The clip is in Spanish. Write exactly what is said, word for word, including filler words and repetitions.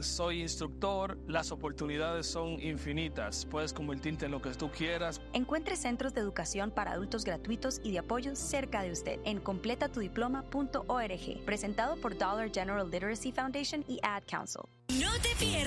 soy instructor, las oportunidades son infinitas. Puedes convertirte en lo que tú quieras. Encuentre centros de educación para adultos gratuitos y de apoyo cerca de usted en completa tu diploma punto org, presentado por Dollar General Literacy Foundation y Ad Council. No te pierdas